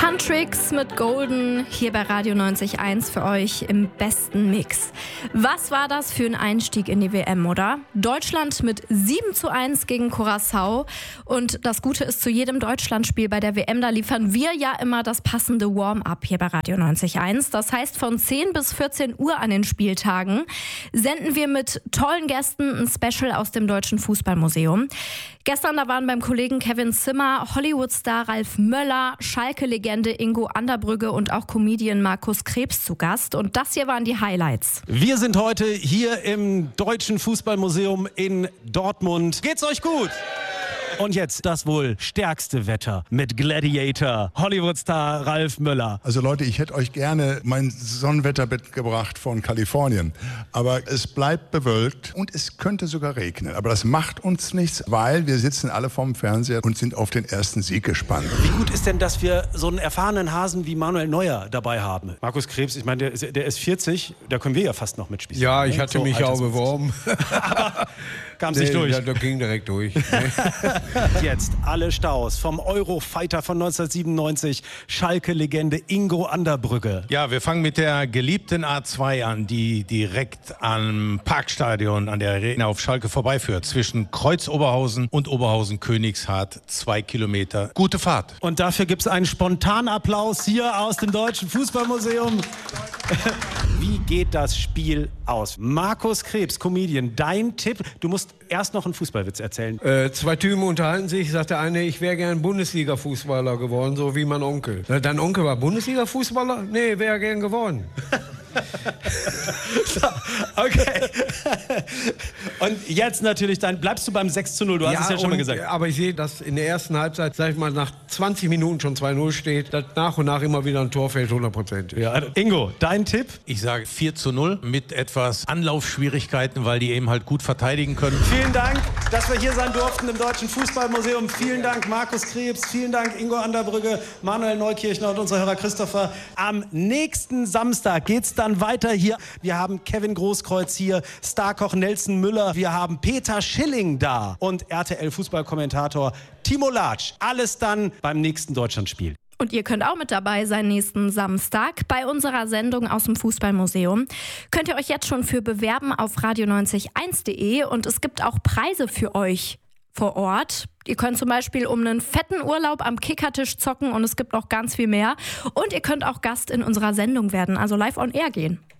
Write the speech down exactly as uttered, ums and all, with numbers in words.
Huntrix mit Golden hier bei Radio neunzig Komma eins für euch im besten Mix. Was war das für ein Einstieg in die W M, oder? Deutschland mit sieben zu eins gegen Curaçao. Und das Gute ist, zu jedem Deutschlandspiel bei der W M, da liefern wir ja immer das passende Warm-up hier bei Radio neunzig Komma eins. Das heißt, von zehn bis vierzehn Uhr an den Spieltagen senden wir mit tollen Gästen ein Special aus dem Deutschen Fußballmuseum. Gestern, da waren beim Kollegen Kevin Zimmer, Hollywood-Star Ralf Möller, Schalke-Legende Ingo Anderbrügge und auch Comedian Markus Krebs zu Gast. Und das hier waren die Highlights. Wir sind heute hier im Deutschen Fußballmuseum in Dortmund. Geht's euch gut? Und jetzt das wohl stärkste Wetter mit Gladiator, Hollywood-Star Ralf Möller. Also Leute, ich hätte euch gerne mein Sonnenwetter mitgebracht von Kalifornien. Aber es bleibt bewölkt und es könnte sogar regnen. Aber das macht uns nichts, weil wir sitzen alle vorm Fernseher und sind auf den ersten Sieg gespannt. Wie gut ist denn, dass wir so einen erfahrenen Hasen wie Manuel Neuer dabei haben? Markus Krebs, ich meine, der ist, der ist vierzig, da können wir ja fast noch mitspielen. Ja, ich hatte so mich auch beworben. Aber kam sich durch. Ja, das ging direkt durch. Jetzt alle Staus vom Eurofighter von neunzehnhundertsiebenundneunzig, Schalke-Legende Ingo Anderbrügge. Ja, wir fangen mit der geliebten A zwei an, die direkt am Parkstadion an der Arena auf Schalke vorbeiführt. Zwischen Kreuz-Oberhausen und Oberhausen-Königshardt, zwei Kilometer. Gute Fahrt. Und dafür gibt es einen spontanen Applaus hier aus dem Deutschen Fußballmuseum. Wie geht das Spiel aus? Markus Krebs, Comedian, dein Tipp? Du musst erst noch einen Fußballwitz erzählen. Äh, zwei Typen unterhalten sich, sagt der eine, ich wäre gern Bundesliga-Fußballer geworden, so wie mein Onkel. Dein Onkel war Bundesliga-Fußballer? Nee, wäre gern geworden. So, okay. Und jetzt natürlich, dann bleibst du beim sechs zu null, du hast ja, es ja schon und, mal gesagt. Aber ich sehe, dass in der ersten Halbzeit, sag ich mal, nach zwanzig Minuten schon zwei null steht, dass nach und nach immer wieder ein Tor fällt, hundert Prozent. Ja, Ingo, dein Tipp? Ich sage vier zu null mit etwas Anlaufschwierigkeiten, weil die eben halt gut verteidigen können. Vielen Dank, dass wir hier sein durften im Deutschen Fußballmuseum. Vielen Dank, Markus Krebs. Vielen Dank, Ingo Anderbrügge, Manuel Neukirchner und unser Hörer Christopher. Am nächsten Samstag geht's dann weiter hier. Wir haben Kevin Großkreuz hier, Starkoch Nelson Müller. Wir haben Peter Schilling da und R T L-Fußballkommentator Timo Latsch. Alles dann beim nächsten Deutschlandspiel. Und ihr könnt auch mit dabei sein nächsten Samstag bei unserer Sendung aus dem Fußballmuseum. Könnt ihr euch jetzt schon für bewerben auf radio neunzig Komma eins punkt de und es gibt auch Preise für euch vor Ort. Ihr könnt zum Beispiel um einen fetten Urlaub am Kickertisch zocken und es gibt noch ganz viel mehr. Und ihr könnt auch Gast in unserer Sendung werden, also live on air gehen.